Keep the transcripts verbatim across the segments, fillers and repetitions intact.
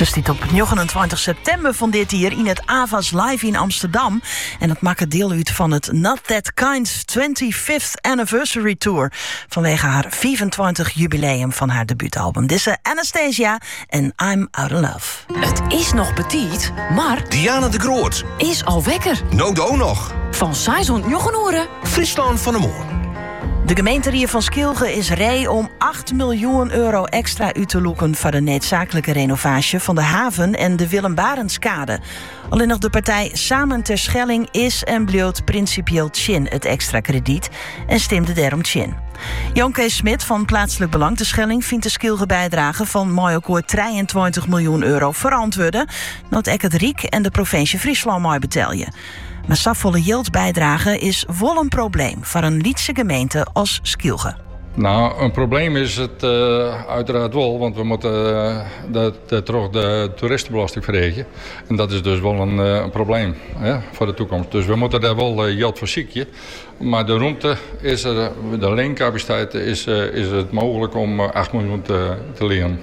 Ze stiet op negenentwintig september van dit jaar in het Avas Live in Amsterdam. En dat maakt deel uit van het Not That Kind twenty-fifth Anniversary Tour. Vanwege haar vijfentwintig jubileum van haar debuutalbum. Dit is Anastasia en I'm Out of Love. Het is nog petit, maar Diana de Groot is al wekker. Nodo nog. Van Saison Jochenoren. Friesland van de Moor. De gemeente van Skilge is rij om acht miljoen euro extra uit te loeken voor de noodzakelijke renovatie van de haven en de Willem Barentskade. Alleen nog de partij Samen ter Schelling is en bleef principieel tjin het extra krediet en stemde daarom tjin. Jan Kees Smit van Plaatselijk Belang te Schelling vindt de Skilge bijdrage van mooi akkoord drieëntwintig miljoen euro verantwoorden, dat ek het Riek en de provincie Friesland mooi betalen. Maar safvolle yieldbijdrage is wel een probleem voor een Lietse gemeente als Skilge. Nou, een probleem is het uh, uiteraard wel, want we moeten uh, de, de, terug de toeristenbelasting verregen. En dat is dus wel een, uh, een probleem hè, voor de toekomst. Dus we moeten daar wel uh, geld voor zieken. Maar de ruimte is er, de leencapaciteit is, uh, is het mogelijk om uh, acht miljoen te, te lenen.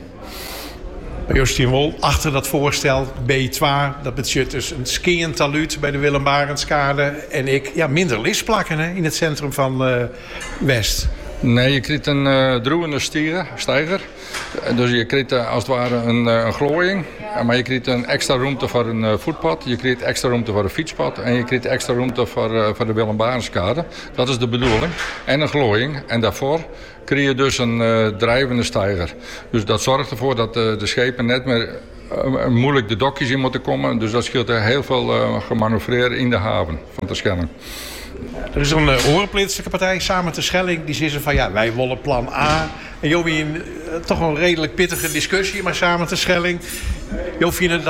Jostien Wol, achter dat voorstel B twee, dat betekent dus een skiën taluut bij de Willem Barentskade. En ik, ja, minder listplakken hè, in het centrum van uh, West. Nee, je krijgt een uh, droevende stier, steiger. Dus je krijgt uh, als het ware een, uh, een glooiing. Maar je krijgt een extra ruimte voor een uh, voetpad. Je krijgt extra ruimte voor een fietspad. En je krijgt extra ruimte voor, uh, voor de Willem Barentskade. Dat is de bedoeling. En een glooiing. En daarvoor krijg je dus een uh, drijvende steiger. Dus dat zorgt ervoor dat uh, de schepen net meer uh, moeilijk de dokjes in moeten komen. Dus dat scheelt er heel veel uh, gemanoeuvreerd in de haven van Terschelling. Er is een uh, horenpolitieke partij, Samen ter Schelling, die zeggen van ja, wij willen plan A. En Jowie, een uh, toch een redelijk pittige discussie, maar Samen ter Schelling. Jowie,